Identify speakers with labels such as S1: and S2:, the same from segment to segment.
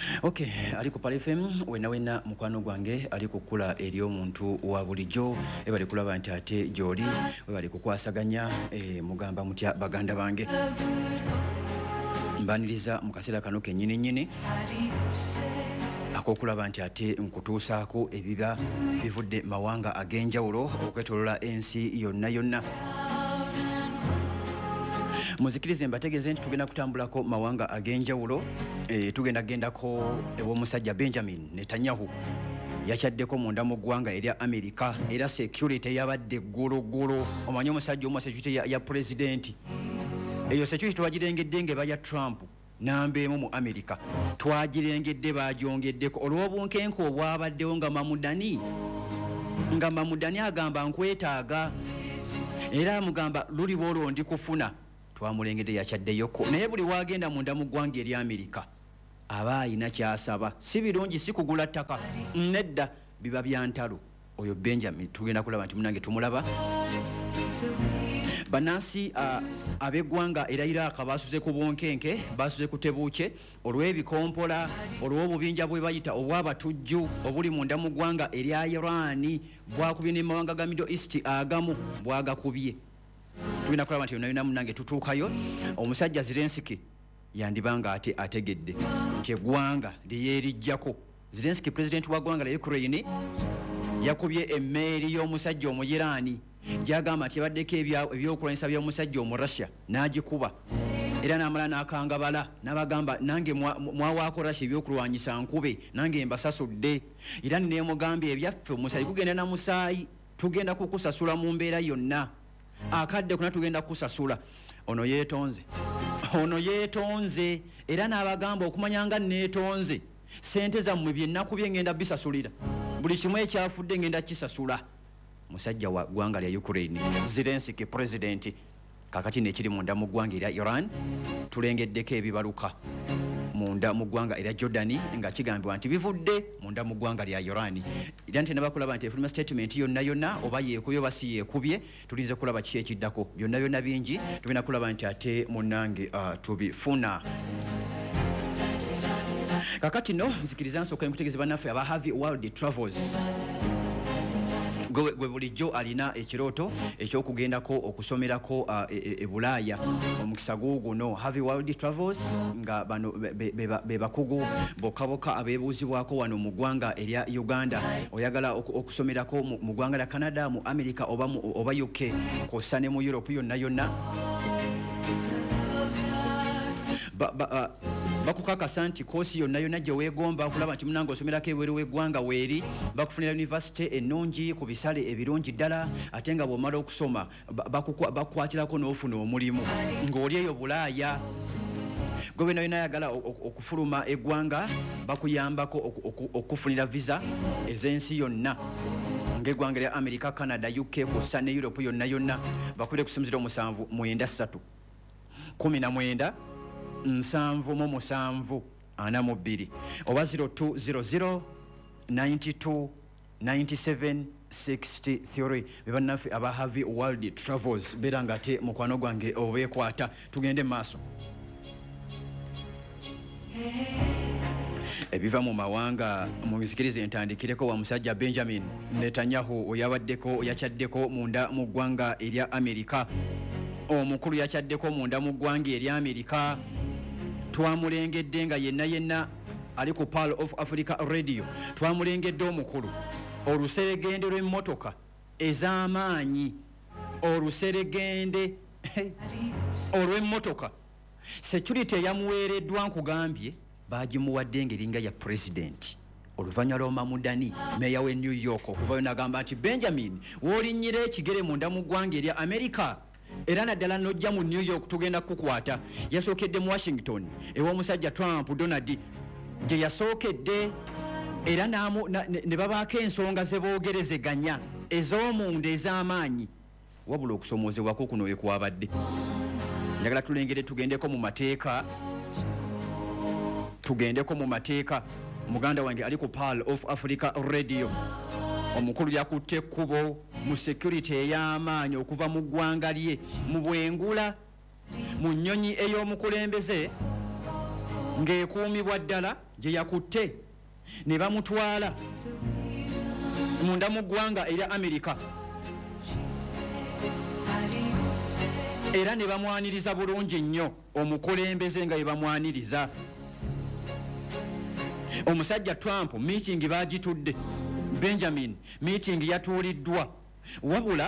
S1: Okay, ali ku Pale FM wena mukwano gwange ali kukula eri omuntu wa bulijjo ebali kulaba nti ate joli webali kukwasaganya mugamba mutya baganda bange mbaniriza mu kaseera kano kennyini akokulaba nti ate nkutuusaako ebiba bivudde mawanga ag'enjawulo okwetolola ensi yonna. Muzikirize mbategeze nti tugenda kutambulako mawanga ag'enjawulo tugenda gendako ew'omusajja Benjamin Netanyahu yakyaddeko munda mu ggwanga erya Amerika era security yabadde ggulugulu omanyi omusajja omu security ya president eyo security twagirengedde ng'eba Trump nambeemu mu Amerika twagirengedde bagyongeddeko olw'obunkenke obwabaddewo nga Mamudani agamba nkwetaaga era mugamba luli bwolwo ndi kufuna twamulengedde yakyaddeyoko naye buli wagenda munda mu ggwanga erya Amerika aba ayina kyasaba si birungi si kugula ttaka nedda biba bya ntalo oyo Benjamin tugenda kulaba nti munange tumulaba banansi ab'eggwanga era Iraq basuze ku bunkenke basuze ku tebuuke olw'ebikompola olw'obubinja bwe bayita obw'abatujju obuli munda mu ggwanga erya Iran bwakubye n'emawanga ga Middle East agamu bwagakubye tugenda kulaba nti yonna munange tutuukayo omusajja Zelensky yandibanga ate ategedde nti eggwanga lyerijjako Zelensky president wa ggwanga lya Ukraine yakubye emmeeri y'omusajja omuyiraani gyagamba nti yabaddeko ebyokulwanyisa by'omusajja omu Russia n'agikuba era n'amala n'akangabala n'abagamba nange mwawaako Russia ebyokulwanyisa nkube nange mbasasudde era neemugambye ebyaffe omusaayi gugenda na musaayi tugenda kukusasula mu mbeera yonna akadde kuna tugenda kusasula ono yeetonze era n'abagamba okumanya nga neetonze sente zammwe byennaku bye ngenda bisasulira buli kimu ekyafudde ngenda kisasula musajja wa ggwanga lya Ukraine Zelensky president kakati nekiri munda mu ggwanga erya Iran tulengeddeko ebibaluka munda mu ggwanga erya Jordan nga kigambibwa nti bivudde munda mu ggwanga lya Iran era nti nabakulaba nti efuluma statement yonna oba yeekuyo basi yeekubye tulinze kulaba ki ekiddako byonna bingi tugenda kulaba nti ate munnange tubifuna kakati no nzikiriza nsooka nkutegeeza bannaffe aba Harvey World Travels gwe bulijjo alina ekirooto ekyokugendako okusomerako e Bulaaya omukisa guno Harvey World Travels nga bano be bakugu bokka abeebuuzibwako wano mu ggwanga erya Uganda oyagala okusomerako mu ggwanga lya Canada mu America oba UK kossa ne mu Europe yonna bakukakasa nti koosi yonna gye weegomba okulaba nti munange osomerako ebweru w'eggwanga weeri bakufunira university ennungi ku bisale ebirungi ddala ate nga bw'omala okusoma bakukwatirako n'ofuna omulimu ng'oli eyo Bulaaya gwe yonna ayagala okufuluma eggwanga bakuyambako okufunira visa ez'ensi yonna ng'eggwanga lya America, Canada, UK kossa ne Europe yonna bakubire ku 07 93 19 7 42 oba 0200 92 97 63 bebannaffe aba Harvey World Travels beera nga ate mukwano gwange obeekwata tugende maaso ebiva mu mawanga muzikirize entandikireko wa musajja Benjamin Netanyahu yakyaddeko munda mu ggwanga erya Amerika omukulu yakyaddeko munda mu ggwanga erya Amerika twamulengedde nga yenna ali ku Pearl of Africa Radio twamulengedde omukulu oluseregende lw'emmotoka ez'amaanyi oluseregende olw'emmotoka security yamuweereddwa nkugambye bagimuwadde ngeringa ya president oluvannyuma lwa Mamudani meya we New York okuvayo n'agamba nti Benjamin w'olinnyira ekigere munda mu ggwanga erya America era naddala nojja mu New York tugenda kukwata yasookedde mu Washington ew'omusajja Trump Donald gye yasookedde era ne babaako ensonga ze boogerezeganya ez'omunda ez'amaanyi wabula okusomoozebwako kuno we kwabadde njagala tulengere tugendeko mu mateeka muganda wange ali ku Pearl of Africa Radio omukulu yakutte ekkubo mu security ey'amaanyi okuva mu ggwanga lye mu bwengula mu nnyonyi ey'omukulembeze ng'ekuumibwa ddala gye yakutte ne bamutwala munda mu ggwanga erya Amerika era ne bamwaniriza bulungi nnyo omukulembeze nga yebamwaniriza. Omusajja Trump meeting bagitudde, Benjamin meeting yatuuliddwa, wabula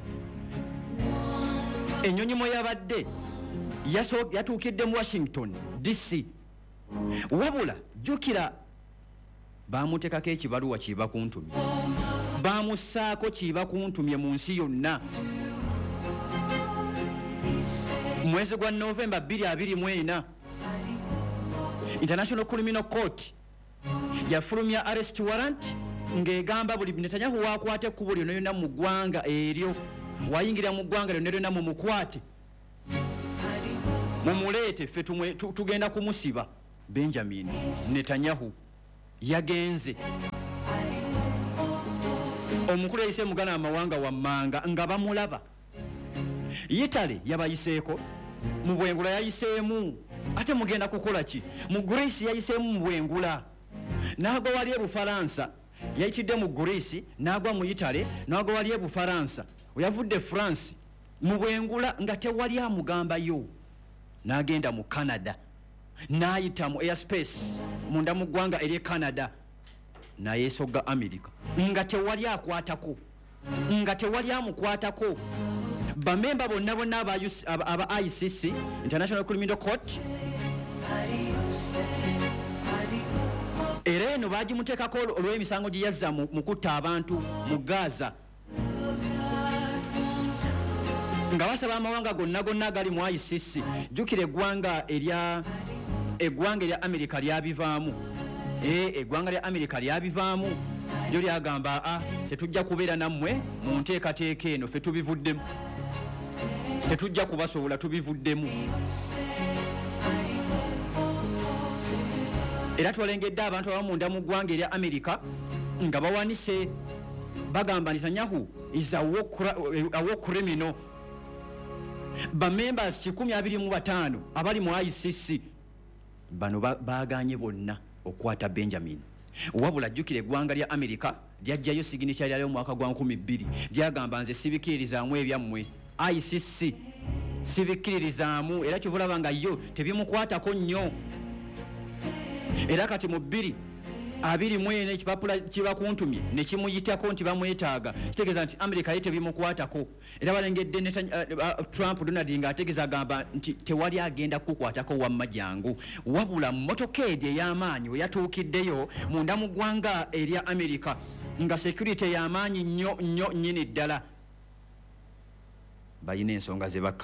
S1: ennyonyi mwe yabadde yatuukidde mu Washington DC, wabula jjukira bamuteekako ekibaluwa kibakuntumye, bamussaako kibakuntumye mu nsi yonna. Mwezi gwa Novemba 2024 International Criminal Court yafulumya arrest warrant ng'egamba buli Netanyahu wakwate ekkubo lyonna lyonna mu ggwanga eryo, wayingira mu ggwanga lyonna lyonna mumukwate mumuleete ffe tugenda kumusiba. Benjamin Netanyahu yagenze, omukulu yayise mugana amawanga wammanga nga bamulaba. Italy yabayiseeko, mu bwengula yayiseemu, ate mugenda kukola ki? Mu Greece yayiseemu mu bwengula, n'agwa wali Bufaransa, yayitidde mu Greece n'agwa mu Italy n'agwa wali Bufaransa, oyavudde France mu bwengula nga tewali amugambayo, n'agenda mu Canada n'ayita mu airspace munda mu ggwanga eri Canada n'ayeesogga America nga tewali akwatako, nga tewali amukwatako. Bamemba bonna aba ICC International Criminal Court era eno bagimuteekako olw'emisango gye yazza mu kutta abantu mu Gaza, nga basaba amawanga gonna agali mu ICC. Jjukira eggwanga erya Amerika lyabivaamu, eggwanga lya Amerika lyabivaamu, lyo lyagamba tetujja kubeera nammwe mu nteekateeka eno, ffe tubivuddemu, tetujja kubasobola, tubivuddemu. Era twalengedde abantu abamu munda mu ggwanga erya Amerika nga bawanise bagamba Netanyahu is a war criminal. Bamembers 125 abali mu ICC bano baganye bonna okwata Benjamin, wabula jjukira eggwanga lya Amerika lyajjayo signature lyalyo mu mwaka gwa 2000 lyagamba nze sibikiririzaamu ebyammwe, ICC sibikiririzaamu, era kivulaba nga yo tebimukwatako nnyo. Era kati mu 2024 ekipapula kibakuntumye ne kimuyitako nti bamwetaaga, kitegeeza nti Amerika ye tebimukwatako. Era balengedde Trump Donald ng'ategeeza agamba nti tewali agenda kukwatako wamma jangu, wabula mmotoka ey'amaanyi yatuukiddeyo munda mu ggwanga erya Amerika nga security y'amaanyi nnyo nnyini ddala. Balina ensonga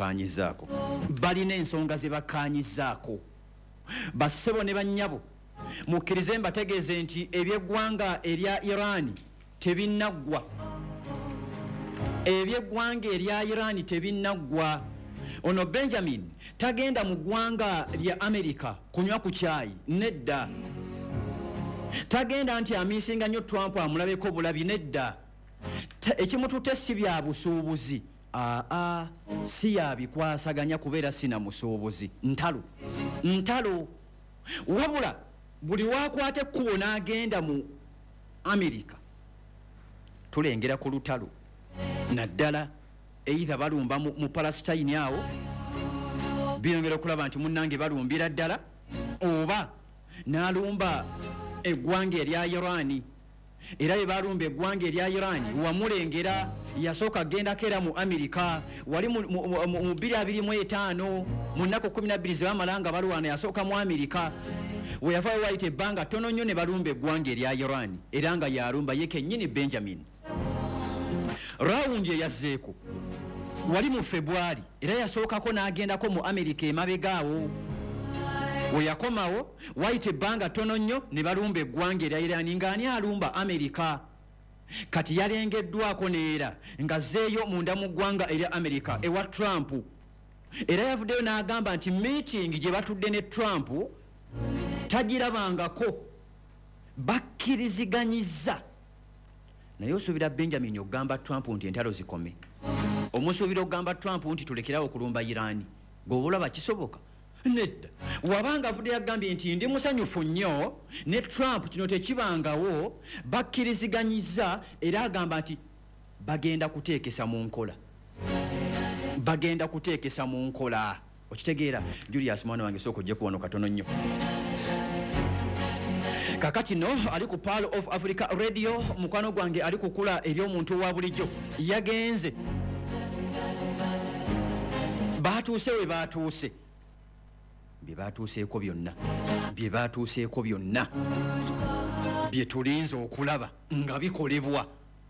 S1: ze bakkaanyizaako, bassebo ne bannyabo mukkirize mbategeeze nti eby'eggwanga erya Iran tebinnaggwa, eby'eggwanga erya Iran tebinnaggwa. Ono Benjamin tagenda mu ggwanga lya Amerika kunywa ku caayi, nedda. Tagenda nti amiisinga nnyo Trump amulabeko bulabi, nedda. Ekimututte si bya busuubuzi, si yabikwasaganya kubeera sina musuubuzi, ntalo. Wabula buli wakwata ekkubo n'agenda mu Amerika tulengera ku lutalo naddala, either balumba mu Palestine awo, byongera okulaba nti munnange balumbira ddala, oba n'alumba eggwanga erya Iran. Era bwe balumba eggwanga erya Iran wamulengera yasooka agendako era mu Amerika, wali mu 2025 mu nnaku 12 ze bamala nga balwana yasooka mu Amerika, we yavaayo wayita ebbanga ttono nnyo ne balumba eggwanga erya Iran, era nga yalumba ye kennyini Benjamin. Rawundi eyazzeeko wali mu February, era yasookako n'agendako mu Amerika emabegaawo, we yakomawo wayita ebbanga ttono nnyo ne balumba eggwanga erya Iran, ng'ani alumba Amerika. Kati yalengeddwako neera nga zeeyo munda mu ggwanga erya Amerika ewa Trump, era yavuddeyo n'agamba nti meeting gye batudde ne Trump tagirabangako, bakkiriziganyiza. Naye osuubira Benjamin okugamba Trump nti entalo zikome, omusuubira okugamba Trump nti tulekerawo okulumba Iran, g'oba olaba kisoboka? nedda wabanga avudde yagambye nti ndi musanyufu nnyo ne Trump kino tekibangawo bakkiriziganyiza era agamba nti bagenda kuteekesa mu nkola okitegeera Julius mwana wange sooka ojje kuwano katono nnyo kakati no ali ku Pearl of Africa Radio mukwano gwange ali kukula eri omuntu wa bulijjo yagenze batuuse we batuuse bye batuuseeko byonna bye tulinze okulaba nga bikolebwa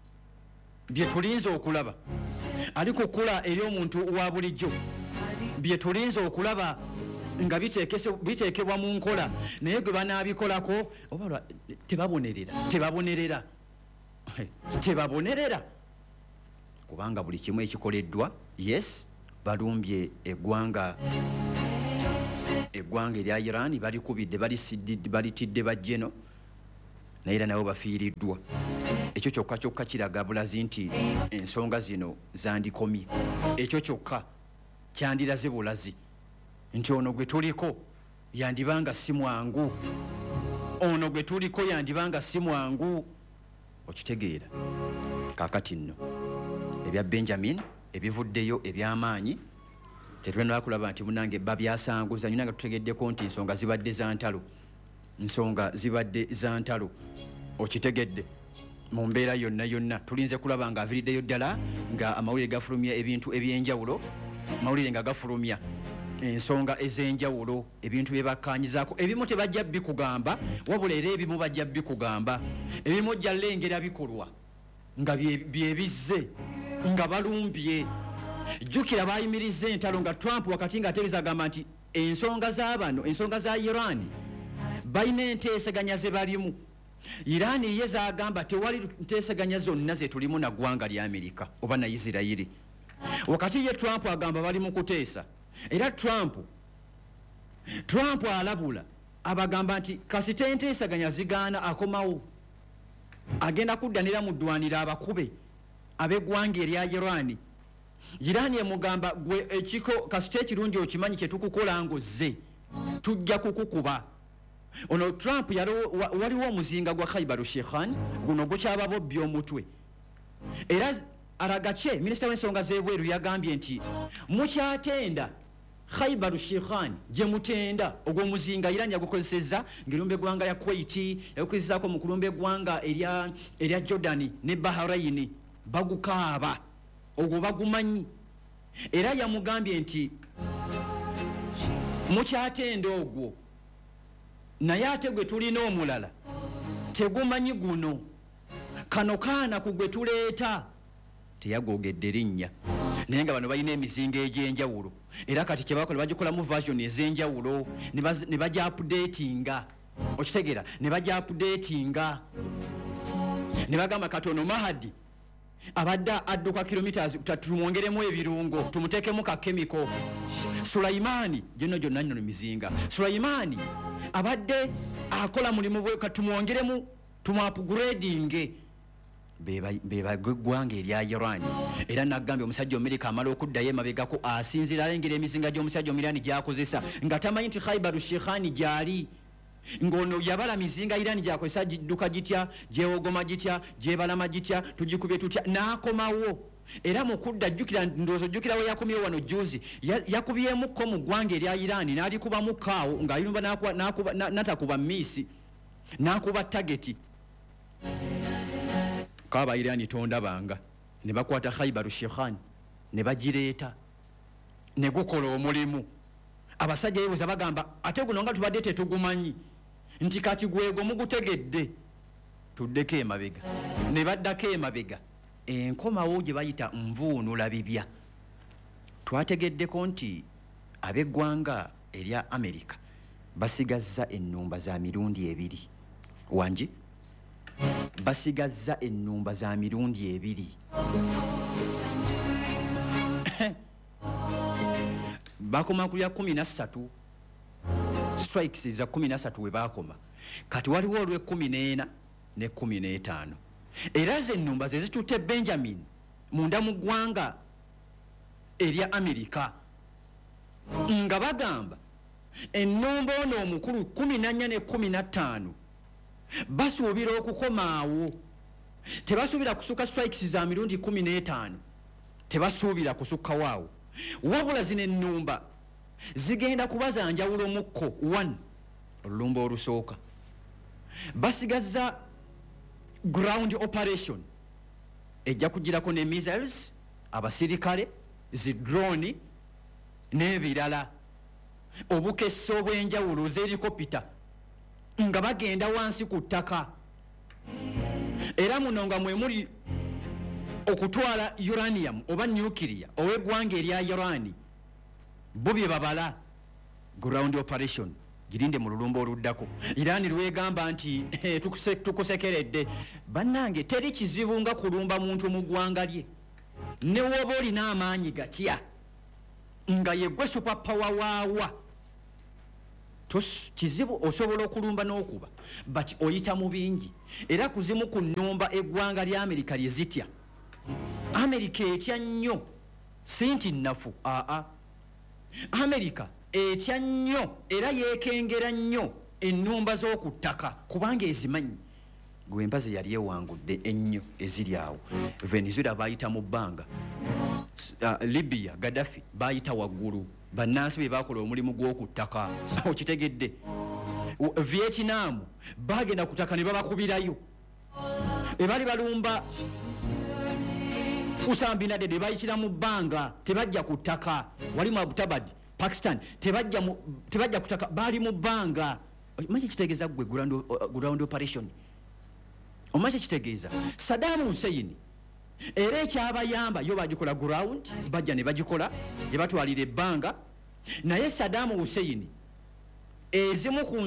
S1: ali kukula eri omuntu wa bulijjo bye tulinze okulaba nga biteekebwa mu nkola naye gwe banaabikolako oba tebabonerera kubanga buli kimu ekikoleddwa yes balumbye eggwanga erya Iran balikubidde balitidde bajjeno naye era nabo bafiiriddwa ekyo kyokka kiraga bulazi nti ensonga zino zandikomye ekyo kyokka kyandiraze bulazi nti ono gwe tuliko yandibanga si mwangu okitegeera kakati nno ebya Benjamin ebivuddeyo ebyamaanyi tetulina bakulaba nti munange babyasanguza nyina nga tutegeddeko nti ensonga zibadde za ntalo okitegedde mu mbeera yonna tulinze kulaba nga aviriddeyo ddala nga amawulire gafulumya ebintu ebyenjawulo amawulire nga gafulumya ensonga ez'enjawulo ebintu bye bakkaanyizaako ebimu tebajja bikugamba wabula era ebimu bajja bikugamba ebimu ojja lengera bikolwa nga byebizze nga balumbye jjukira bayimirizza entalo nga Trump wakati nga ategeeza agamba nti ensonga za Iran balina enteeseganya ze balimu Iran ye zagamba tewali nteeseganya zonna ze tulimu na ggwanga lya Amerika oba na Isirayiri wakati ye Trump agamba bali mu kuteesa era Trump alabula abagamba nti kasite enteeseganya zigaana akomawo agenda kuddanira mu ddwaniro abakube ab'eggwanga erya Iran yemugamba gwe ekiko kasite ekirungi okimanyi kye tukukola ngozze tujja kukukuba ono Trump waliwo omuzinga gwa Khaybar Sheikhan guno gukyababo by'omutwe era aragache minisita w'ensonga z'ebweru yagambye nti mukyatenda Khaybar Sheikhan gye mutenda ogw'omuzinga Iran yagukozesezza ng'erumba eggwanga lya Kuwait yagukozesezzaako mu kulumba eggwanga erya Jordan ne Bahrain bagukaaba ogwo bagumanyi era yamugambye nti mukyatenda ogwo naye ate gwe tulina omulala tegumanyi guno kano kaana ku gwe tuleeta teyagogedde linnya naye nga bano balina emizinga egy'enjawulo era kati kye bakola bagikolamu version ez'enjawulo ne bajja updatinga okitegeera ne bagamba katono Mahadi abadde adduka kilometers tumwongeremu ebirungo tumuteekemu ka chemical Sulaimani gyonna nno mizinga Sulaimani abadde akola mulimu bwe katumwongeremu tumupgrading beba gwanga erya Iran era nagambye omusajja Amerika amala okuddayo emabegako asinzira alengera emizinga gy'omusajja Iran gyakozesa nga tamanyi nti Khaybar Sheikhan gyali ngono yabala mizinga Iran gyakozesa gidduka gitya gyewogoma gitya gyebalama gitya tugikubye tutya n'akomawo era mukudda jjukira ndowooza jjukira we yakomyewo wano juzi yakubyemukko mu ggwanga erya Iran n'alikubamu kaawo ng'ayirumba natakuba miisi n'akuba tageti kaba Iran tondabanga ne bakwata Khaybar Sheikhan ne bagireeta ne gukola omulimu abasajja yebuza bagamba ate guno nga tubadde tetugumanyi nti kati gwego mugutegedde tuddeko emabega ne baddako emabega enkomawo gye bayita nvuunula bibya twategeddeko nti ab'eggwanga erya Amerika basigazza ennumba za mirundi ebiri wangi basigazza ennumba za mirundi ebiri bakoma kulya 13 strikes za 13 we bakoma kati waliwo olwe 14 ne 15 era ze nnumba ze zitutte Benjamin munda mu ggwanga erya Amerika nga bagamba ennumba ono omukulu 14 ne 15 basuubira okukomaawo. Tebasuubira kusukka strikes za mirundi 15, tebasuubira kusukkawo. Wabula zino ennumba zigenda kubaza njawulo mukko 1 olulumba olusooka. Basigaza ground operation ejja kugirako ne missiles, abasirikale, zi drone n'ebirala, obukesse obw'enjawulo z'helicopter nga bagenda wansi ku ttaka. Era muno nga mwe muli okutwala uranium oba nuclear ow'eggwanga erya Iran. Bo bye babala ground operation girinde mu lulumba oluddako. Iran lwegamba nti tukusekeredde. Bannange teri kizibu nga kulumba muntu mu ggwanga lye. Ne woba olina amaanyi gatya nga yeggwe super power waawa, kizibu osobola okulumba n'okuba, but oyita mu bingi. Era kuzimu ku nnumba eggwanga lya Amerika lye zitya. Amerika etya nnyo sinti nnafu. Amerika etya nnyo era yeekengera nnyo ennumba z'oku ttaka kubanga ezimanyi. Gwe empaze yali ewangudde ennyo eziri awo. Venezuela bayita mu bbanga, Libya Gaddafi bayita waggulu, bannansi be bakola omulimu gw'oku ttaka. Okitegedde? Vietnam bagenda ku ttaka ne babakubirayo. Ebali balumba Osama bin Laden ne bayitira mu bbanga, tebajja ku ttaka. Wali mu Abbottabad Pakistan tebajja ku ttaka, bali mu bbanga. Omanyi kitegeeza gwe ground operation? Omanyi kitegeeza Saddam Hussein era ekyabayamba yo bagikola ground, bajja ne bagikola ne batwalira ebbanga. Naye Saddam Hussein ezimu ku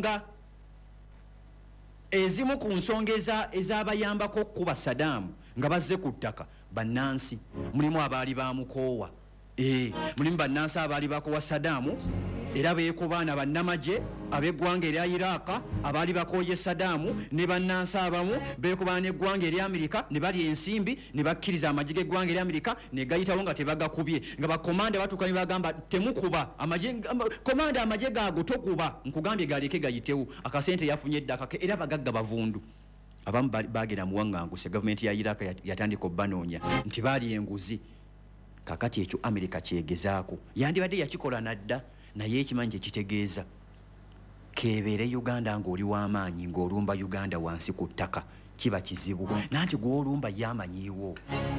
S1: nsonga ez'abayambako kuba Saddam nga bazze ku ttaka bannansi. Mulimu abaali bamukoowa, mulimu bannansi abaali bakowa Saddam era beekobaana bannamagye ab'eggwanga erya Iraq abaali bakooye Saddam, ne bannansi abamu beekobaana eggwanga erya Amerika ne balya ensimbi ne bakkiriza amagye g'eggwanga erya Amerika ne gayitawo nga tebagakubye, nga bakomanda batuuka ne bagamba temukuba komanda amagye gaago tokuba, nkugambye galeke gayitewo, akasente yafunye eddaka era bagagga bavundu. Abamu bagenda muwaŋŋanguse, gavumenti ya Iraq yatandika obbanoonya nti baali enguzi. Kakati ekyo Amerika kyegezaako, yandibadde yakikola nadda, naye ekimanyi kyekitegeeza kebeere Uganda ng'oli w'amaanyi ng'olumba Uganda wansi ku ttaka kiba kizibu. Nanti gw'olumba yamanyiiwo,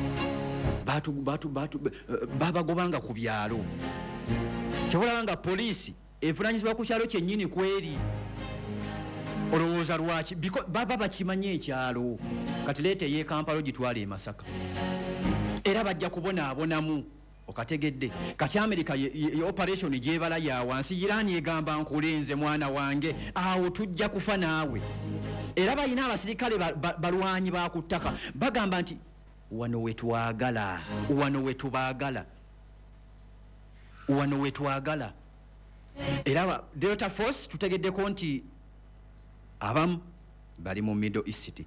S1: babagobanga ku byalo. Kyobalaba nga poliisi evunanyizibwa ku kyalo kyennyini kweri. Olowooza lwaki? Baba bakimanyi ekyalo. Kati leeta ye Kampala gitwala e Masaka era bajja kubonaabonamu. Okategedde? Kati Amerika ye operation gyebala ya wansi. Iran egamba nkulenze mwana wange, awo tujja kufa naawe. Era balina abasirikale balwanyi ba ku ttaka bagamba nti wano wetwagala, wano wetubaagala, wano wetwagala. Era Delta Force tutegeddeko nti abamu bali mu Middle East.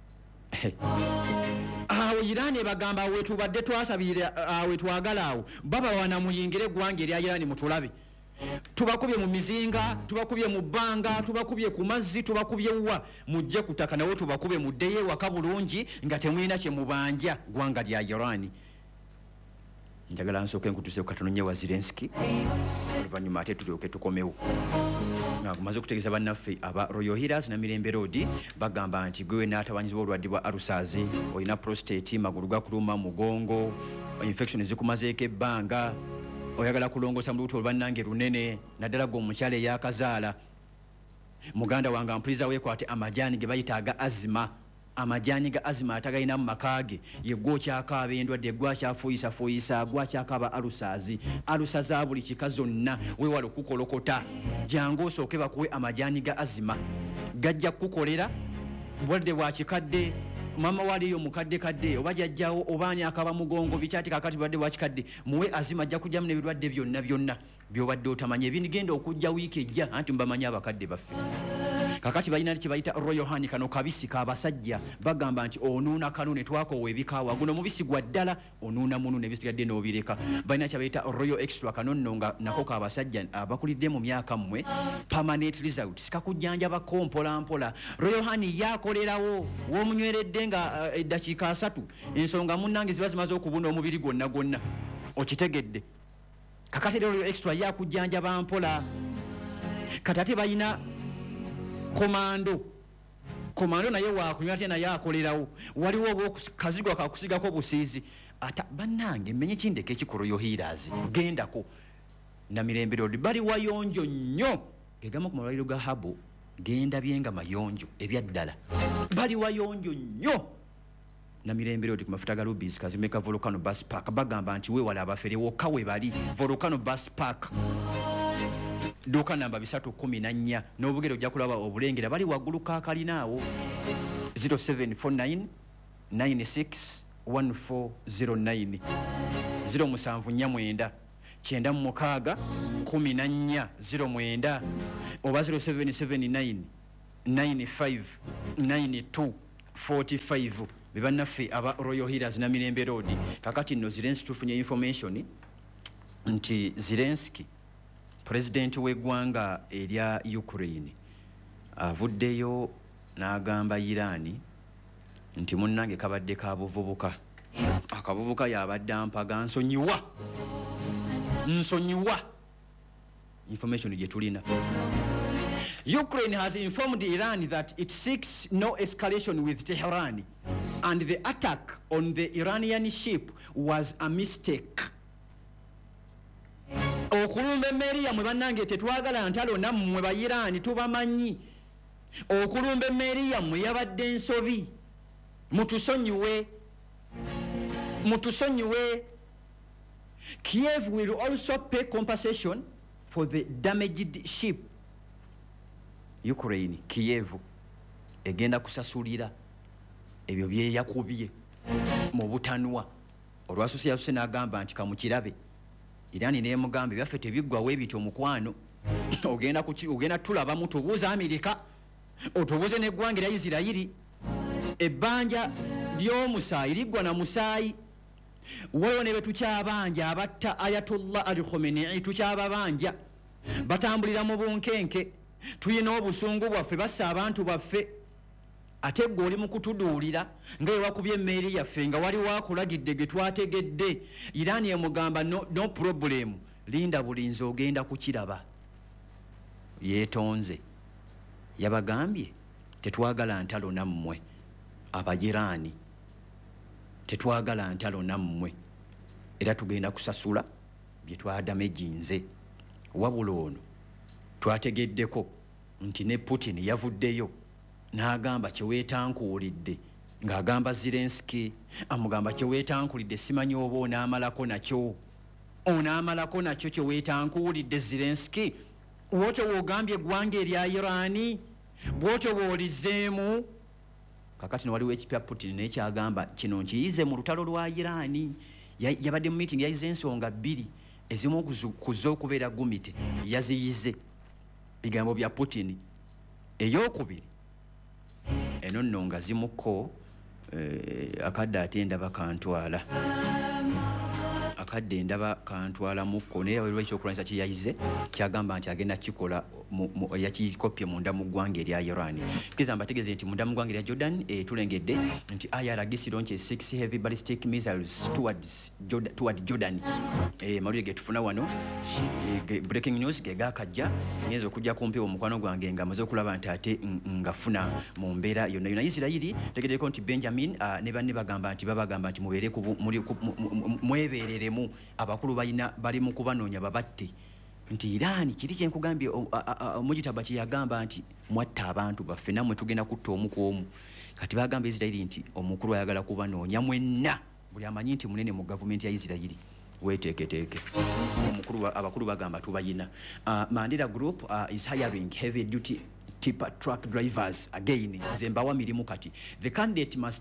S1: Awo Iran ebagamba wetubadde twasabire wetwagala awo baba wana muyingire eggwanga erya Iran mutulabe. Tubakubye mu mizinga, tubakubye mu bbanga, tubakubye ku mazzi, tubakubye wa mujje ku ttaka nawo tubakubye muddeyo ewaka bulungi nga temulina kye mubanja ggwanga lya Iran. Njagala nsooke nkutuse katono nyewa Zelensky oluvannyuma ate tulyoke tukomewo. Maze okutegeeza bannaffe aba Royal Healers na Mirembe Road bagamba nti gwe n'atabanyizibwa obulwadde bwa alusaazi, olina prostate, magulu gakuluma, mugongo, infection ezikumazeeko ebbanga, oyagala kulongoosa mu lubuto olubannange lunene, naddala gwe omukyala eyakazaala. Muganda wange ampuliriza weekwate amajaani ge bayita aga azima. Amajaani ga azima atagalina mu makaage ye gwokyakaaba endwadde, gwakyafuuyisa gwakyakaaba alusaazi, alusa za buli kika zonna. Weewala okukolokota, jangu osooke bakuwe amajaani ga azima, gajja kukolera bulwadde bwa kikadde. Mama waliyo mukadde oba jajjawo obaani akaba mugongo bikyati kakati bulwadde bwa kikadde, muwe azima ajja kujjamu n'ebirwadde byonna byobadde otamanya ebinigenda okujja wiiki ejja, anti mbamanyi abakadde baffe. kakati balina kye bayita Royal Honey kano kabisi kabasajja bagamba nti onuuna kano ne twakoowa ebikaawa guno mubisi gwa ddala onuuna munu ne bisigadde n'obireka balina kye bayita Royal Extra kano nno nga nako kabasajja abakulidde mu myaka mmwe permanent results kakujjanjaba ko mpola Royal Honey yakolerawo w'omunyweredde nga eddakiika 3 ensonga munnange ziba zimaze okubuna omubiri gwonna okitegedde kakati Royal Extra yakujjanjaba mpola katate balina komando naye wakunywa ate naye akolerawo waliwo kazigo kakusigako busiizi ata bannange menye kindeke ekikolo yohirazi gendako na Mirembe Road bali wayonjo nnyo egama ku malwaliro ga habo genda byenga mayonjo ebyaddala bali wayonjo nnyo na Mirembe Road ku mafuta ga Rubis Kazimeka Volcano Bus Park bagamba nti we wala abafere woka we bali Volcano Bus Park duka namba 314 n'obugero ojja kulaba obulengera bali waggulu kakalinaawo 0749 96 1409 0749 96 1409 oba 0779 95 92 45 bebannaffe aba Royal Healers na Mirembe Road kakati nno Zelensky tufunye information nti Zelensky President w'eggwanga erya Ukraine avuddeyo n'agamba Irani nti munnange kabadde kabuvubuka akabuvuka yabadde ampaga nsonyiwa information gye tulina. Ukraine has informed Iran that it seeks no escalation with Tehran and the attack on the Iranian ship was a mistake. Okulumba emmeri yammwe bannange tetwagala ntalo nammwe bayiraani tubamanyi okulumba emmeri yammwe yabadde ensobi mutusonyiwe. Kiev will also pay compensation for the damaged ship. Ukraine Kiev egenda kusasulira ebyo byeyakubye mu butanwa olwasosiyasose n'agamba nti kamukirabe Irani nemugambe byaffe tebiggwawo ebityo mukwano ogenda tulabamu tubuuza Amerika otubuuze n'eggwanga erya Isirayiri ebbanja ly'omusaayi liggwa na musaayi waliwo ne betukyabanja abatta Ayatollah Ali Khamenei tukyababanja batambulira mu bunkenke tuyina obusungu bwaffe bassa abantu baffe ate gwe oli mu kutuduulira nga ewakubye emmeeri yaffe nga wali wakulagidde ge twategedde Irani emugamba no problem linda bulinzi ogenda kukiraba yeetonze yabagambye tetwagala ntalo nammwe abajiraani tetwagala ntalo nammwe era tugenda kusasula bye twadamejinze wabula ono twategeddeko nti ne Putin yavuddeyo n'agamba kyeweetankuulidde ng'agamba Zelensky amugamba kyeweetankuulidde simanyi oba onaamalako nakyo kyeweetankuulidde Zelensky bwotyo bw'ogambye eggwanga erya Irani bwotyo bw'olizeemu kakati waliwo ekipya Putin naye kyagamba kino nkiyize mu lutalo lwa Irani yabadde mu meeting yayize ensonga 2 ezimu kuza okubeera gumite yaziyize bigambo bya Putin ey'okubiri eno nno nga zimuko akadde ate ndaba kantwala mukko naye waliwo ekyokulwanyisa kye yayize kyagamba nti agenda kikola yakikopye munda mu ggwanga erya Iran. Kiza mbategeeze nti munda mu ggwanga erya Jordan tulengedde nti IRGC launched 6 heavy ballistic missiles toward Jordan. Mawulire ge tufuna wano breaking news ge gakajja nyezo okujja kumpi omukwano gwange nga amaze okulaba nti ate ngafuna mu mbeera yonna Isirayiri tegeddeko nti Benjamin ne banne bagamba nti mubeere mwebereremu abakulu bali mu kubanoonya babatte nti Iran kiri kyenkugambye omujitaba kye yagamba nti mwatta abantu baffe namwe tugenda kutta omu ku omu kati bagamba Isirayiri nti omukulu ayagala kubanoonya mwenna buli amanyi nti munene mu gavumenti ya Isirayiri weteeketeeke abakulu bagamba tubayina. Mandela Group is hiring heavy duty tipper truck drivers again zembawa mirimu kati the candidate must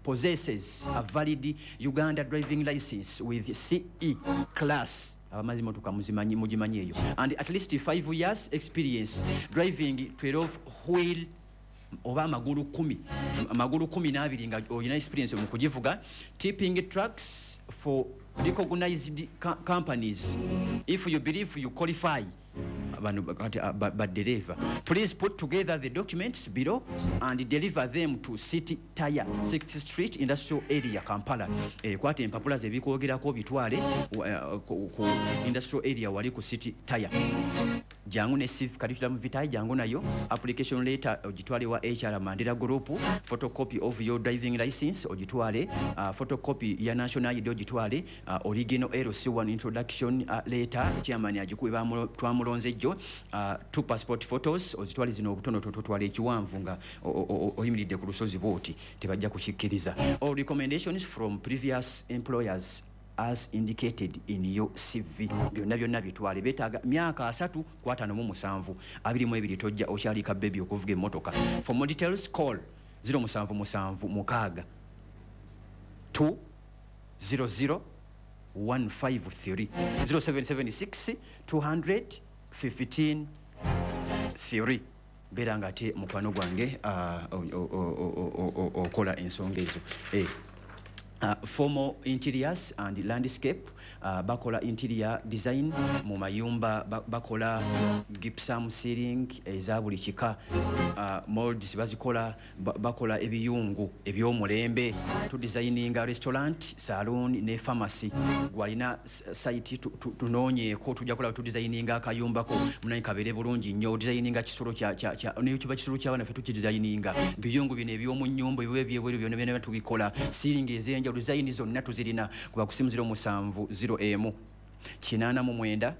S1: possesses a valid Uganda driving license with CE class abamazi motoka mugimanyi eyo and at least 5 years experience driving 12 wheel oba amagulu 12 nga oyina experience mu kugivuga tipping trucks for recognized companies if you believe you qualify but deliver. Please put together the documents below and deliver them to City Tire 6th Street Industrial Area Kampala. Kwate empapula ze bikwogerako bitwale ku industrial area wali ku City Tire. Jangu ne civ curriculum vitae jangu nayo application letter ogitwale wa HR Mandela Group, photocopy of your driving license ogitwale, photocopy ya national ID ogitwale, original LC1 introduction letter chairman agikuba twamulonze jo, 2 passport photos ozitwale zino obutono totwale ekiwanvu nga oyimiridde ku lusozi boti tebajja kukikkiriza. All recommendations from previous employers as indicated in your CV. Byonna bitwale betaaga myaka 3 ku 57 22 tojja okyalika baby okuvuga emmotoka. For more details call 077 mukaaga 200 153 0776 200 15 3. Beranga ate mukwano gwange okola ensonga ezo. Formal interiors and landscape, bakola interior design mu mayumba, bakola gypsum ceiling ezabuli kika, molds bazikola, bakola ebiyungu ebyomulembe, to designing a restaurant, saloon ne pharmacy. Walina site tunoonyeeko tujja kola to designing akayumba ko munanyi kabere bulungi nnyo, designing kisolo kya ne kiba kisolo ky'abaana fe tukidesigning biyungu bino ebyomu nnyumba ebyebweru byonna tubikola, ceiling ezenja design zonna tuzirina kuba ku simu 070 889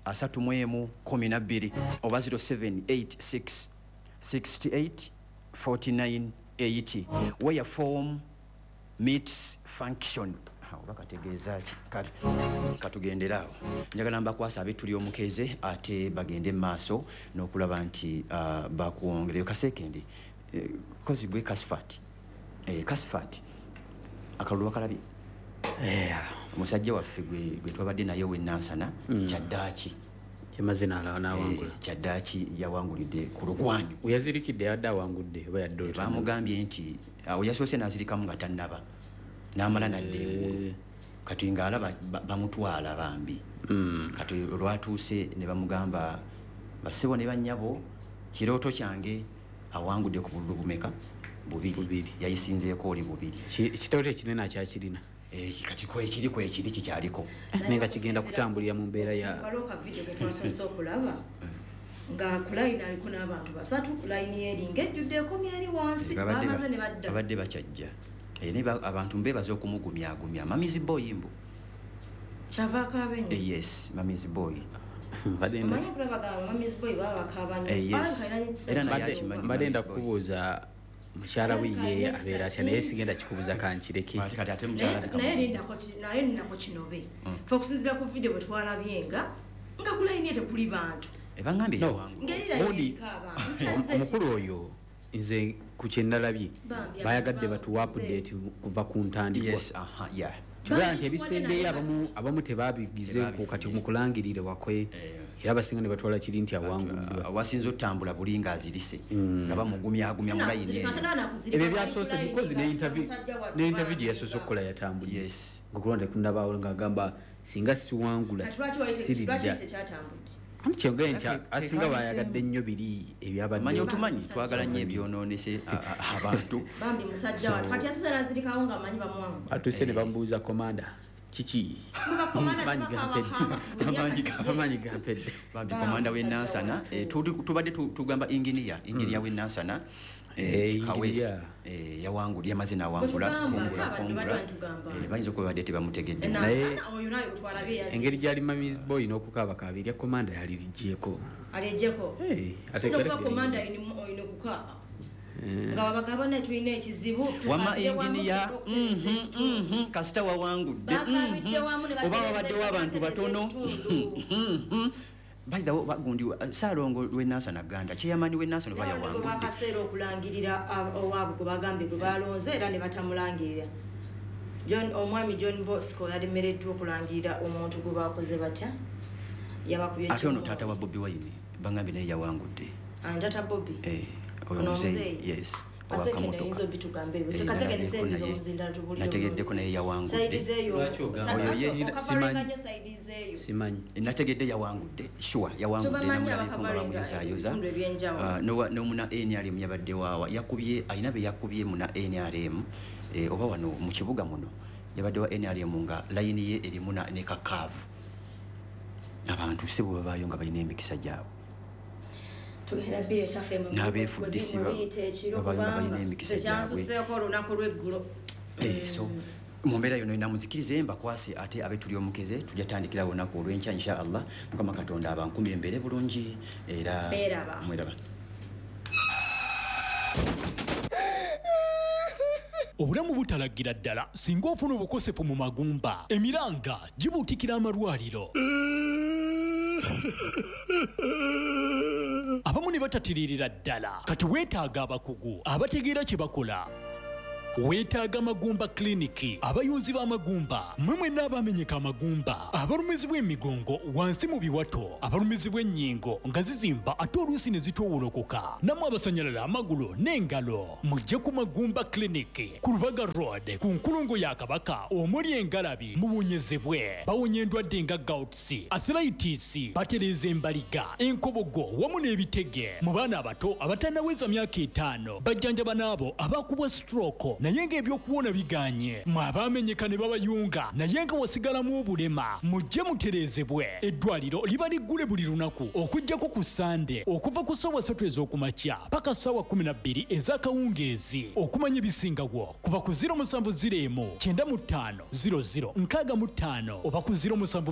S1: 31 oba 0786 68 49 80 where form meets function. Bakategeeza kale katugenderawo njagala mbakwasa abetuli omukeze ate bagende maaso n'okulaba nti bakuwongereyo kasekendi kozi gwe kasfat akalulu kalabye musajja waffe gwe twabadde naye w'ennansana Kyaddaaki
S2: kyemazina n'awangula
S1: Kyaddaaki yawangulidde ku lugwanyu
S2: weyazirikidde yadde awangudde oba yadde
S1: bamugambye nti yasoose n'azirikamu nga tannaba n'amala nadde engulu kati ng'alaba bamutwala bambi kati olwatuuse ne bamugamba bassebo ne bannyabo kirooto kyange awangudde ku bululu bumeka bubiri yayisinzeeko oli bubiri
S2: ekitooto ekinene akyakirina
S1: kati ekiriko ekiri kikyaliko
S2: nenga kigenda kutambulira mu mbeera ya
S3: waliwo kavidiyo ke twasoose okulaba nga ku layini aliko n'abantu 3 layini yeringa ejjudde ekomya eri wansi bamaze ne badda
S1: babadde bakyajja abantu mbebaza okumugumyagumya Mamizi Boy mbu
S3: kyavaako abenyo
S1: yes Mamizi Boy
S2: mbadde ndakubuuza mukyala wiye abeera atya naye sigenda kikubuuza kankireke
S3: naye ninako kinobe fe okusinzira ku vidiyo bwe twalabye nga ku layini tekuli bantu
S2: omukulu oyo nze ku kyennalabye bayagadde batuwa update kuva ku ntandikwa kibula nti ebisembeyo abamu tebabigizeeko kati mukulangirire wakwe era basinga ne batwala kiri nti awanguddwa
S1: wasinza otambula buli nga azirise nga bamugumyagumya mu layini
S2: ebyo byasoose bikozi ne interview gye yasoose okukola yatambudde ngaokulonda kunabaawo ng'agamba singa siwangula sirijja amukyogere nti asinga bayagadde nnyo biri
S1: ebyabadde otumanyi twagala nnyo ebyonoonese abantu
S3: bambi musajja watu kati yasoose nazirikawo ng'amanyi bamuwangu
S2: atuuse ne bamubuuza komanda kiki amanyi gampedde
S1: bambi komanda w'ennansana tubadde tugamba inginiya w'ennansana Kawesi yawangula yamaze n'awangula bayinza okuba badde tebamutegedde
S2: naye engeri gyali Mamizi Boy n'okukaaba kaabirya komanda yalirijjeko
S3: komanda oyina okukaaba nga wabagamba naye tulina ekizibu
S1: wama inginiya kasita wawangudde oba wabaddewo abantu batono by the way bagundi Salongo lwe NASA naganda chairman we NASA baya wangu
S3: bakasero okulangirira owabo kubagambe kubalonze era ne batamulangirira omwami John Bosco yademereddwa okulangirira omuntu gwe bakoze batya yabakubye
S1: ate ono taata wa Bobi Wine bangambe naye yawangudde
S3: tata Bobi
S1: oyo mzee yes nategeddeko naye yawangudde
S2: simanyi
S1: nategedde yawangudde sure yawangudde namulayoza nomuna NRM yabadde waawa yakubye ayina be yakubye muna NRM oba wano mu kibuga muno yabadde wa NRM nga line ye erimu ne kakavu abantu sebo babayo nga balina emikisa gyabwe
S3: tugenda bire tafe mu
S1: n'abeefudisi babayo nga balina emikisa gyabwe so mu mbeera yono namuzikirize mbakwase ate abetuli omukeze tujja tandikira olunaku olw'enkya insha Allah mukama katonda abankumire embeere bulungi era mweraba
S4: obulamu butalagira ddala singa ofuna obukosefu mu magumba emiranga gibuutikira amalwaliro abamu ne batatiririra ddala kati weetaaga abakugu abategeera kye bakola weetaaga Magumba Kliniki abayunzi b'amagumba mmwe mwenna abamenyeka amagumba abalumizibwa emigongo wansi mu biwato abalumizibwa ennyingo nga zizimba ate oluusi ne zitoowolokoka nammwe abasanyalala amagulu n'engalo mujje ku Magumba Kliniki ku Lubaga Road ku nkulungo ya Kabaka omuli engalabi muwonyezebwe bawonya endwadde nga gouts arthritis batereeza embaliga enkobogo wamu n'ebitege mu baana abato abatannaweza myaka 5 bajjanjaba n'abo abakubwa stroke naye ng'ebyokuwona biganye mwe abamenyeka ne babayunga naye nga wasigalamu obulema mujje mutereezebwe eddwaliro liba liggule buli lunaku okuggyako ku Sande okuva ku ssaawa 3 ez'okumakya paka ssaawa 12 ez'akawungeezi okumanya ebisingawo kuba ku 0701-95-00-65 oba ku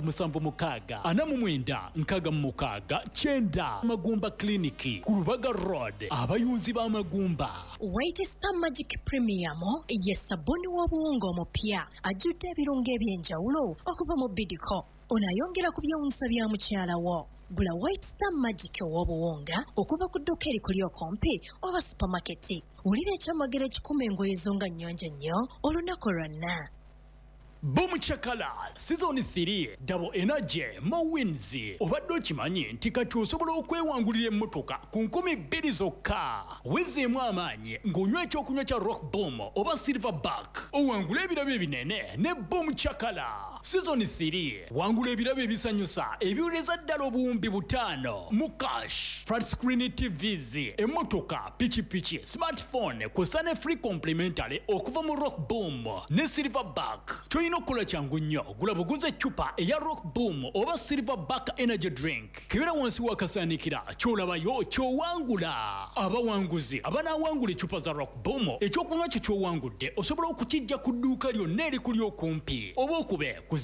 S4: 0776-49-66-9 Magumba Kliniki ku Lubaga Road abayunzi b'amagumba.
S5: White Star Magic Premium ye sabuni w'obuwunga omupya ajjudde ebirungo eby'enjawulo okuva mu Bidco onayongera ku byewunsa bya mukyala wo. Gula White Star Magic w'obuwunga okuva ku dduuka erikuli okumpi oba supermarket. Wulira ekyamagero ekikuma engoye zo nga nnyonjo nnyo olunaku lwonna.
S4: Boom Chakala Season 3 Double Energy Mo Wins obadde okimanyi nti kati osobola okwewangulira emmotoka ku 2,000 zokka wezeemu amaanyi ng'onywa ekyokunywa kya Rock Boom oba Silverback owangula ebirabo ebinene ne Boom Chakala Season 3 wangula ebirabo ebisanyusa ebiwuleza ddala obuwumbi 5 mu cash flat screen TVs emmotoka pichipichi smartphone kusa ne free complimentary okuva mu Rock Boom ne Silverback no kola changu nnyo gula buguze chupa eya Rock Boom oba Silverback energy drink kibera wansi wakasanikira kyolabayo kyowangula abawanguzi abanawangula chupa za Rock Boom ekyokunywa kyo kyowangudde osobola okukijja ku dduuka lyonna erikuli okumpi oba okube ku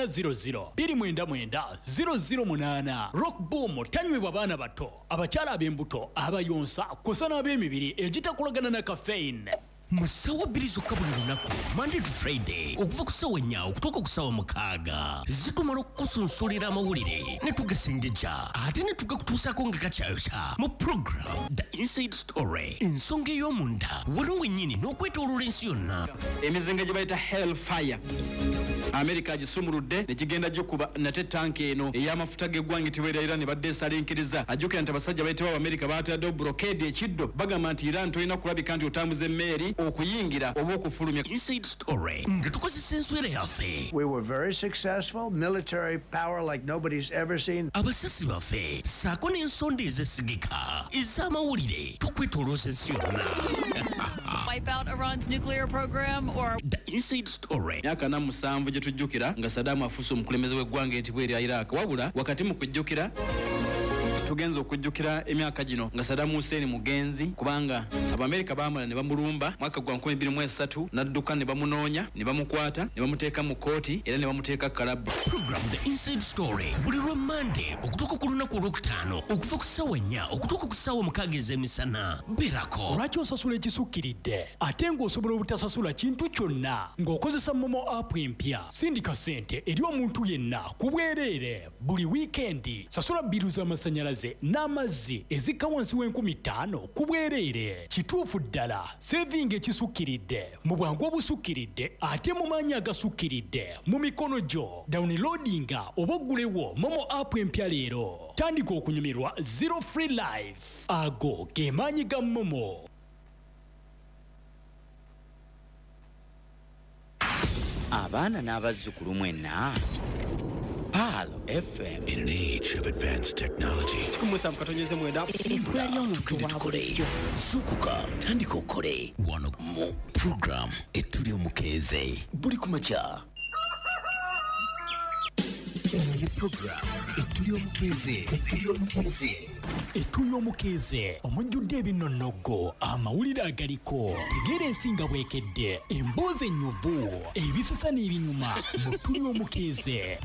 S4: 0800-299-008 Rock Boom tanywebwa baana bato abakyala ab'embuto abayonsa kusa n'ab'emibiri egitakolagana na caffeine.
S6: Musawa bbiri zokka buli lunaku Monday to Friday okuva ku ssaawa 4 okutuuka ku ssaawa 6 zitumala okukusunsulira amawulire ne tugasengejja ate ne tugakutuusaako nga kakyayokya mu program The Inside Story ensonga ey'omunda waliwo wennyini n'okwetooloola ensi yonna.
S7: Emizinga gye bayita Hellfire America agisumuludde ne kigenda gikuba nate tanki eno ey'amafuta g'eggwanga etibera Iran badde esalinkiriza ajjukira nti abasajja bayitibwa America baataddewo blockade ekiddo bagamba nti Iran tolina kulabika nti otambuza emmeeri okuyingira oba okufulumya.
S6: Inside Story nga tukozesa enswera yaffe.
S8: We were very successful, military power like nobody's ever seen.
S6: Abasasi baffe saako n'ensonda ezesigika ez'amawulire tukwetolooza ensi yonna.
S9: Wipe out Iran's nuclear program or
S6: The Inside Story.
S7: Myaka 7 gye tujjukira nga Saddam afuuse omukulembeze w'eggwanga etibwa erya Iraq wabula wakati mu kujjukira tugenza okujjukira emyaka gino nga Saddam Hussein mugenzi kubanga Abamerika baamala ne bamulumba mwaka gwa 2023 n'adduka ne bamunoonya ne bamukwata ne bamuteeka mu kooti era ne bamuteeka kalabu.
S6: Program The Inside Story buli lwa Monday okutuuka ku lunaku olwokutaano okuva ku ssaawa 4 okutuuka ku ssaawa 6 ez'emisana. Beerako.
S4: Lwaki osasula ekisukkiridde ate ng'osobola obutasasula kintu kyonna ng'okozesa Momo app empya? Sindika ssente eri omuntu yenna ku bwereere buli wiikendi. Sasula bbiru z'amasannyalaze n'amazzi ezikka wansi w'5000 ku bwereere. Kituufu ddala saving ekisukkiridde mu bwangu obusukkiridde ate mu maanyi agasukkiridde mu mikono gyo. Downloadinga oba oggulewo Momo app empya leero. Tandika okunyumirwa Zero Free Life. Ago ge maanyi ga Momo.
S10: Abaana n'abazzukulu mwenna Palo FM.
S6: In an age of advanced technology. Sukuka tandika okole wano mu program etuli omukeeze buli kumakya. Eno program etuli omukeeze
S4: omujjudde ebinnonogo amawulire agaliko tegeera ensinga bwekedde emboozi ennyuvu ebisasa n'ebinyuma mu tuli omukeeze.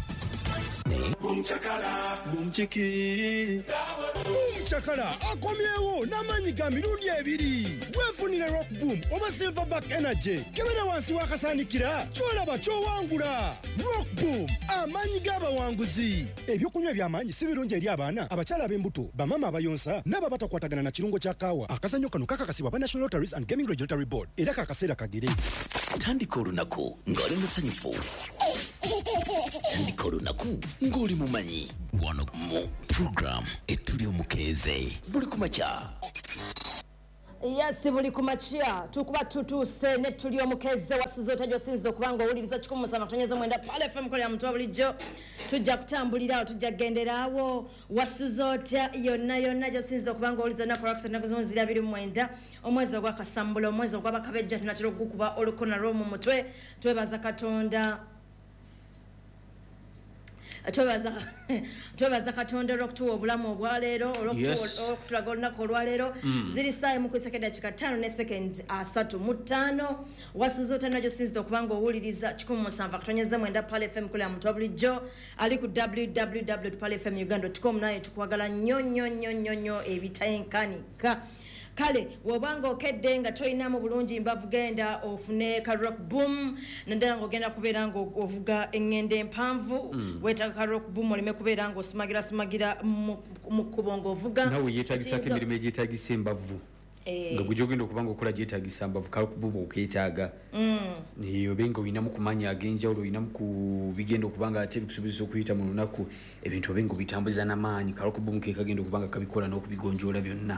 S11: Omukyakala akomyewo n'amaanyi ga mirundi 2 weefunire Rock Boom oba Silverback Energy kebera wansi w'akasaanikira kyolaba kyowangula. Rock Boom amaanyi g'abawanguzi. Ebyokunywa eby'amaanyi si birungi eri abaana abakyala ab'embuto bamama abayonsa n'ababatakwatagana na kirungo kya kaawa. Akazannyo kano kakakasibwa ba National Lotteries and Gaming Regulatory Board era kakaseera kagere.
S6: Tandika olunaku ng'oli musanyufu. Tandika olunaku ng'oli mumanyi wano mu program etuli omukeeze buli kumakya.
S3: Yes, buli kumakya tukuba tutuuse ne tuli omukeeze wasuzoota gy'osinzidde okubanga owuliriza 107.9 Palo FM kola mutwa bulijjo tujja kutambulira awo tujja kugenderaawo wasuzoota yonna gy'osinzidde okubanga owuliriza na Proxy na kuzimu 29 omwezi ogwa Kasambula omwezi ogwa Bakabejja tunatera okukuba olukona lw'omu mutwe twebaza Katonda. Twebaza Katonda olw'okutuwa obulamu obwaleero olw'okutulaga olunaku olwaleero. Ziri ssaawa emu ku sekonda 5 ne seconds 35 wasuzoota nagyo sinzidde okubanga owuliriza 107.9 Palo FM kulya mutwa bulijjo ali ku www.palofmuganda.com naye tukwagala nnyo ebitayenkanika. Kale wobanga okedde nga toyinamu bulungi mbavu genda ofune ka Rock Boom naddala ng'ogenda kubeera ng'ovuga engende empanvu weetaaga ka Rock Boom oleme kubeera ng'osumagira mu kkubo ng'ovuga
S2: nawe yeetagisako emirimu egyetaagisa embavu nga gwe gyogenda okuba ng'okola gyetaagisa mbavu ka Rock Boom okeetaaga obe nga olinamu ku maanyi ag'enjawulo olinamu ku bigenda okuba nga ate bikusobozesa okuyita mu lunaku ebintu obe ng'obitambuza n'amaanyi ka Rock Boom kekagenda okuba nga kabikola n'okubigonjoola byonna.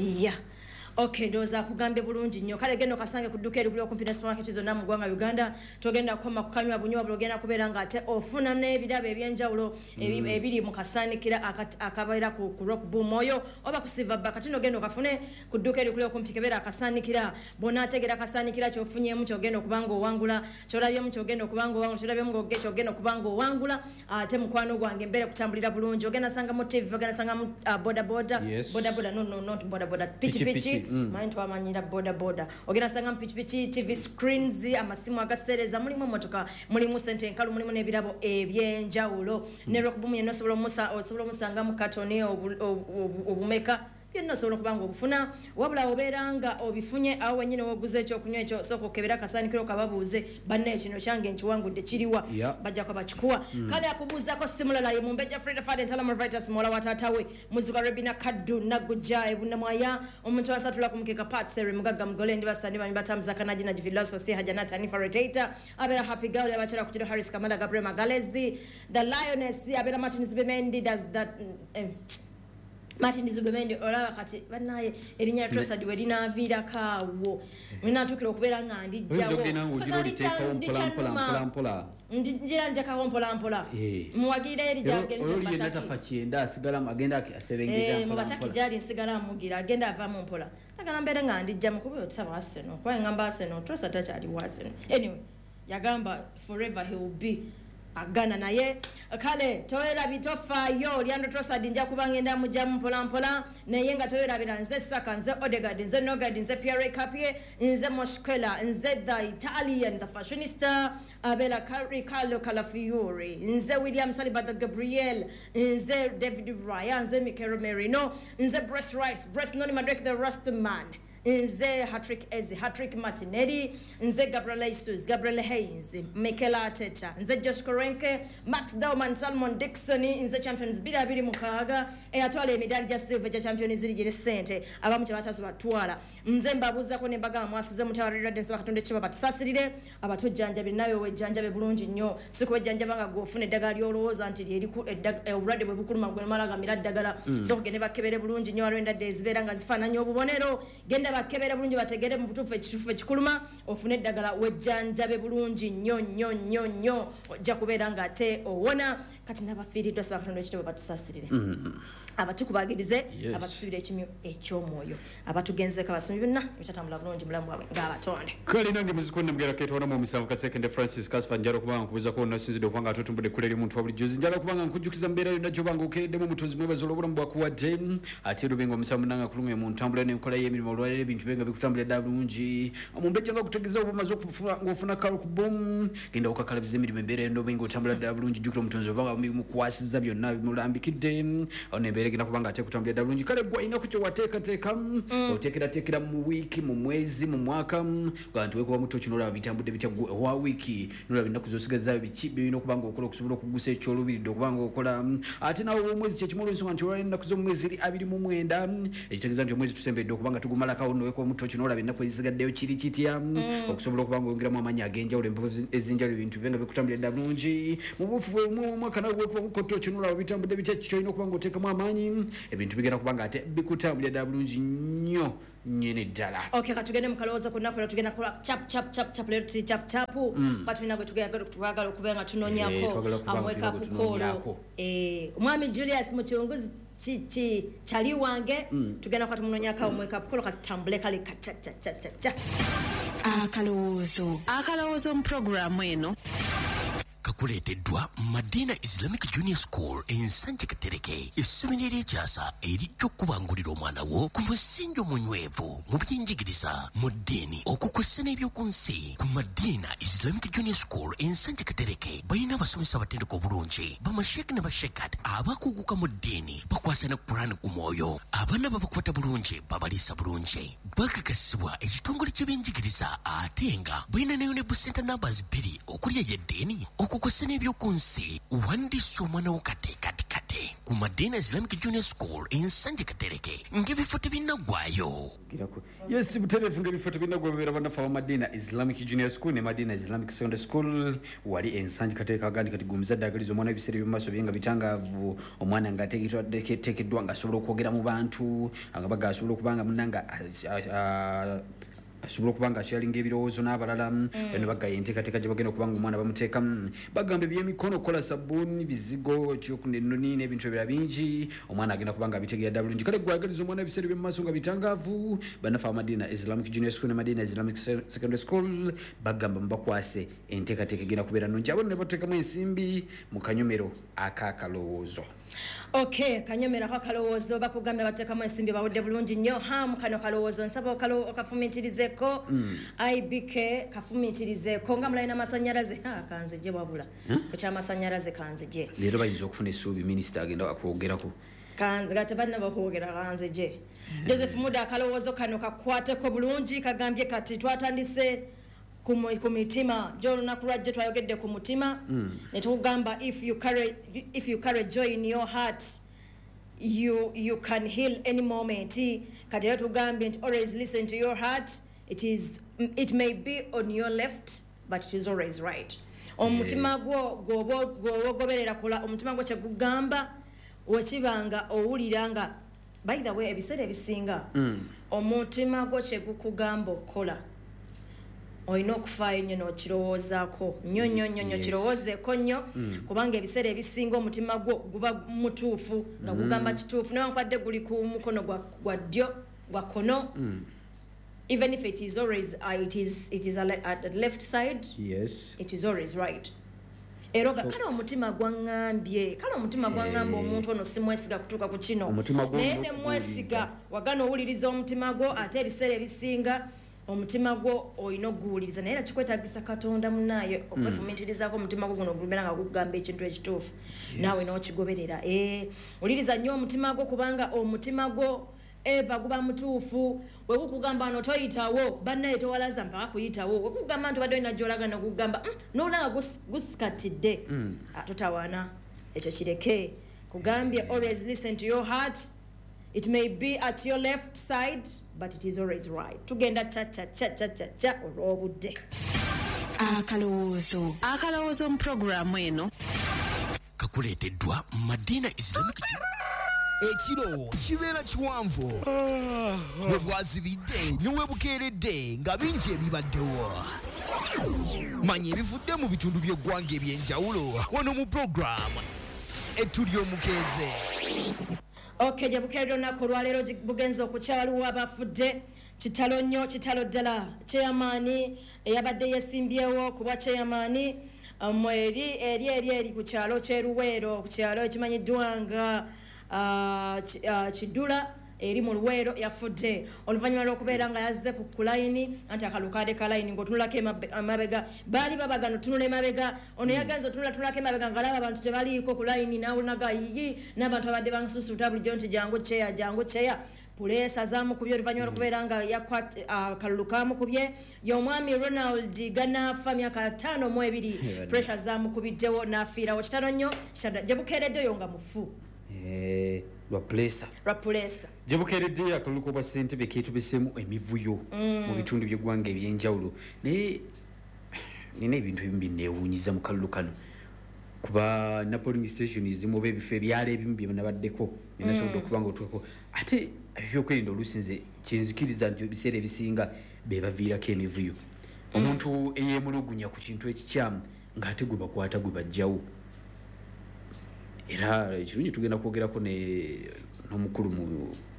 S3: Okay, ndoza kugambye bulungi nnyo kale gendo kasange kudduka eri kuli okumpi ne supermarket zonna mu ggwanga Uganda togenda kukoma kukanywa bunywa bulogenda kubeera nga ate ofuna n'ebirabo ebyenjawulo ebiri mu kasaanikira akabeera ku Rock Boom oyo oba ku Silverback kati nogenda okafune kudduka eri kuli okumpi kebeera akasaanikira bona ategera akasaanikira kyofunyeemu kyogenda okubanga owangula kyolabyemu kyogenda okubanga owangula kyolabyemu kyogenda okubanga owangula ate mukwano gwange mbere kutambulira bulungi ogenda sanga mu TV ogenda sanga mu boda boda no not boda boda pichi mind twamanyira boda ogenda sanga mpichipichi TV screens amasimu agasereza mulimu motoka mulimu sente enkalu mulimu nebirabo ebyenjawulo ne Rock Boom yeno osobola musanga mu katoni obumeka byonna osobola okubanga obufuna wabula obeeranga obifunye awo wenyine woguza ekyokunywa ekyo soko kebera kasaanikiro kababuuze banne kino kyange nkiwangudde kiriwa bajja kwa bakikuwa kale akubuuzako simulala ye mumbeja Freda Fade ntala Marvitas mola watatawe muzuka Rebina Kaddu Naguja ebunamwaya omuntu asatula kumukeka Pat Sere mugaga mugole ndi basani bani batamza kanaji na jivilaso si hajana Tanifa Rotator abera Happy Girl yabachara kutiro Harris Kamala Gabriel Magalezi the Lioness abera Martin Zubemendi does that Martin Zubemendi olaba kati banaye erinya Trosad we linavira kawo mwinatukira okubeera nga ndijjawo njira nja kahompola muwagira eri jagenda
S2: oliyenda tafa kyenda asigala magenda aserengera
S3: mubataki jali nsigala mugira agenda ava mu mpola tagana mbere nga ndijja mukubi otaba Arsenal kwa ngamba Arsenal Trosad takyali Arsenal anyway yagamba forever he will be agana naye kale toera bitofaayo Leandro Trossard nja kubangenda mujja mpola mpola naye nga toerabira nze Saka nze Odegaard nze Nogard nze Pierre Capie nze Moshkela nze the Italian the fashionista Abela Carlo Calafiori nze William Saliba the Gabriel nze David Raya nze Mikel Merino nze Bryce Rice Bryce Noni Madrid the Rustman nze Hattrick Martinelli nze Gabriel Jesus Gabriel Hayes Mikel Arteta nze Josh Korenke Max Dauman Salmon Dixon nze Champions 2026 atwala emidali ja silver ja Champions League sente abamu kye bataso batwala nze mbabuza ko ne baga mwasuze mutawarira dense bakatonde kiba batusasirire abatujjanja binayo wejjanja be bulungi nnyo siko wejjanja banga gofune eddagala lyolowooza nti lyeriku obulwadde bwe bukuluma gwe malaga miraddagala so kugende bakebere bulungi nnyo alwenda dezibeera nga zifaananya obubonero genda bakebere bulungi bategere mu butuufu ekikuluma ofune eddagala wejjanjabe bulungi nnyo ojja kubeera nga ate owona kati n'abafiiriddwa so bakatonda ekitabo batusasirire abatukubagirize abatusibira ekimyu ekyomwoyo abatugenzeeko abasomyi byonna ebitatambula bulungi mulamu bwabwe ng'abatonde
S2: kale nange muzikonde mugera ketona mu misanvu kasekende Francis Kasfa njalo kubanga nkubuzako nasinzidde okubanga atutumbudde kulera muntu wa bulijjo njalo kubanga nkujjukiza mbeera yonna gyobanga okereddemu mutuzi mwebaza olw'obulamu bwakuwadde ate lubenga omusanvu nanga kulumye mu ntambula n'enkola y'emirimu olwalero ebintu benga bikutambulira ddala bulungi omumbejja nga kutegeeza obumaze okufuula ng'ofuna kalukubum genda okakalabiza emirimu embeera yonna obenga otambula ddala bulungi jjukira omutonzi obanga bimukwasizza byonna bimulambikidde awo nembeera egenda kubanga ate kutambulira ddala bulungi kale gwe ayinako kye wateekateeka oteekerateekera mu wiiki mu mwezi mu mwaka nga nti wekuba muto kino olaba bitambudde bitya gwe owa wiiki nolaba ennaku zosigaza biki byolina okubanga okola okusobola okugusa ekyolubiridde okubanga okola ate nawe omwezi kyekimu olwensonga nti olwala ennaku z'omwezi eri 29 ekitegeeza nti omwezi tusembedde okubanga tugumalakawo nowekuba muto kino olaba ennaku ezisigaddeyo kiri kitya okusobola okubanga oyongeramu amaanyi ag'enjawulo embavu ez'enjawulo ebintu bibenga bikutambulira ddala bulungi mu bufu omwaka nawe wekuba mukoto kino olaba bitambudde bitya kyolina okubanga oteekamu amaanyi ebintu bigenda kubanga ate bikutambulira ddala bulungi nnyo nyene ddala
S3: okay katugende mukalowooza ku nnaku tugenda kola chap lero tuti chap katulina gwe twagala okubeera nga tunoonyako amweka kukolo omwami Julius Mukyunguzi kyali wange tugenda kwa tumunoonyako amweka kukolo katutambule kale kacha
S12: akalowoozo mu programu eno
S6: kakuleeteddwa Madina Islamic Junior School ensanje Katereke essomero ery'ekyasa erijja okubangulira omwana wo ku musingi omunywevu mu by'enjigiriza mu ddiini okukwessa n'ebyoku nsi ku Madina Islamic Junior School ensanje Katereke balina abasomesa abatendeka obulungi bamasheeki ne bashekat abakuguka mu ddiini bakwasa ne Qur'an ku mwoyo abaana babakwata bulungi babaliisa bulungi bakakasibwa ekitongole ky'ebyenjigiriza ate nga balina neyo ne busenta numbers 2 okuli ey'eddiini okukwasa n'ebyoku nsi wandiisa omwana wo kate ku Madina Islamic Junior School ensanje Katereke ng'ebifo tebinaggwaayo
S2: yes butereevu ng'ebifo tebinaggwa bebeera banaffe aba Madina Islamic Junior School ne Madina Islamic Secondary School wali ensanje Katereke agandi kati gumiza ddagaliza omwana ebiseera by'omumaaso bye nga bitangaavu omwana ng'ateekeddwa ng'asobola okwogera mu bantu nga baga asobola okubanga munanga asobola okubanga asharinga ebirowoozo n'abalala ne bagaya enteekateeka gye bagenda okubanga omwana bamuteeka bagamba ebyemikono okukola sabbuuni bizigo kyokunenoni n'ebintu ebirala bingi omwana agenda kubanga abitegeera ddala bulungi kale gwagaliza omwana ebiseera by'omu maaso nga bitangaavu bannaffe aba Madina Islamic Junior School ne Madina Islamic Secondary School bagamba mubakwase enteekateeka egenda kubeera nnungi abo ne bateekamu ensimbi mu kanyomero ak'akalowoozo
S3: okay kanyomero akakalowoozo bakugambye bateekamu ensimbi bawudde bulungi nnyo hamu kano kalowoozo nsaba okafumiitirizeko IBK kafumiitirizeko nga mulina amasanyalaze kanze gye wabula kukyamasannyalaze kanze gye
S2: leero bayinza okufuna essuubi minisita agenda akwogerako
S3: kanze gate banna bakwogera kanze gye Joseph Muda akalowoozo kano kakwateko bulungi kagambye kati twatandise ku mitima jo lunaku lwajje twayogedde ku mutima ne tugamba if you carry joy in your heart you can heal any moment kati era tugambye nti always listen to your heart it may be on your left but it is always right omutima gwo gwogoberera kola omutima gwo kyegugamba wekibanga owuliranga by the way ebiseera ebisinga omutima gwo kyegukugamba okola oyina okufaayo nnyo n'okirowoozaako nnyo kirowoozeeko nnyo kubanga ebiseera ebisinga omutima gwo guba mutuufu nga gugamba kituufu newankwadde guli ku mukono gwa ddyo gwa kono even if it is always it is at the left side
S2: yes
S3: it is always right eroga kale omutima gwangambye omuntu ono simwesiga kutuuka ku kino naye ne mwesiga wagana owuliriza omutima gwo ate ebiseera ebisinga omutima gwo olina okuguwuliriza naye era kikwetagisa katonda munaye okwefumitirizaako omutima gwo guno ogumera nga gukugamba ekintu ekituufu naawe n'okigoberera wuliriza nnyo omutima gwo kubanga omutima gwo eva guba mutuufu wekukugamba no toyitawo bannaye towalaza mpaka kuyitawo wekukugamba nti obadde olina gy'olaga nokugamba nolanga gusikatidde totawaana ekyo kireke kugambye always listen to your heart. It may be at your left side, but it is always right. Tugenda cha olw'obudde.
S12: Akalowoozo mu programu eno
S6: kakuleeteddwa Madina Islamic
S13: ekiro kibeera kiwanvu bwe bwazibidde ne we bukeeredde nga bingi ebibaddewo manya ebivudde mu bitundu by'eggwanga ebyenjawulo wano mu programu etuli omukeeze.
S3: Okay, jabukeero nako lwaleero bugenza okucha waliwo abafudde kitalo nnyo kitalo ddala chairman eyabadde yesimbyewo kuba chairman eri ku kyalo ky'Eruweero ku kyalo ekimanyiddwanga Kidula eri mu Luweero yafudde oluvannyuma lw'okubeera nga yazze ku kulayini anti akalukade kalayini ng'otunulako emabega baali babagano tunula emabega ono yagenza otunulako emabega ng'alaba abantu tebaliiko ku layini n'awunaga yiyi n'abantu abadde bansusuuta bulijjo nti jangu kyeya puleesa zaamukubye oluvannyuma lw'okubeera nga akalulu kaamukubye y'omwami Ronald ganaafa myaka 5 mu 2 pressure zaamukubiddewo n'afiirawo kitalo nnyo gye bukeereddeyo nga mufu
S2: lwapulesa gye bukeereddeyo akalulu k'obwa ssentebe keetubisemu emivuyo mu bitundu by'eggwanga ebyenjawulo naye nina ebintu ebimu binneewuunyiza mu kalulu kano kuba napolling station ezimu oba ebifo ebyalo ebimu bye nabaddeko byenasobodde okuba nga otuukako ate ebyokwerinda oluusi nze kyenzikiriza nti ebiseera ebisinga be baviirako emivuyo omuntu eyeemulugunya ku kintu ekikyamu ng'ate gwe bakwata gwe bajjawo era ekirungi tugenda kwogerako n'omukulu mu